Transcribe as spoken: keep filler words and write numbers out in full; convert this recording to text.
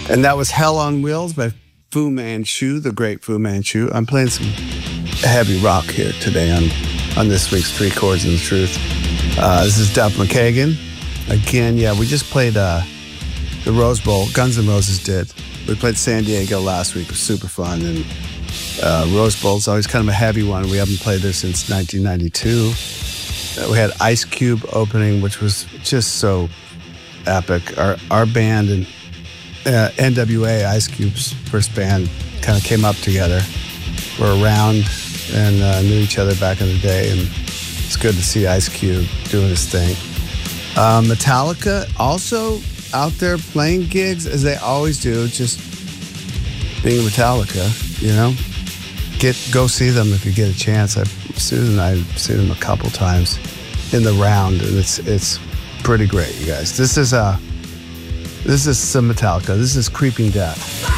And that was Hell on Wheels by Fu Manchu, the great Fu Manchu. I'm playing some heavy rock here today on, on this week's Three Chords and the Truth. Uh, this is Duff McKagan. Again, yeah, we just played uh, the Rose Bowl. Guns N' Roses did. We played San Diego last week. It was super fun. And uh, Rose Bowl is always kind of a heavy one. We haven't played there since nineteen ninety-two. Uh, we had Ice Cube opening, which was just so epic. Our, our band and Uh, N W A, Ice Cube's first band, kind of came up together. We're around and uh, knew each other back in the day, and it's good to see Ice Cube doing his thing. Uh, Metallica also out there playing gigs as they always do, just being Metallica, you know. Get go see them if you get a chance. I've, Susan and I have seen them a couple times in the round, and it's it's pretty great, you guys. This is a. Uh, This is some Metallica. This is Creeping Death.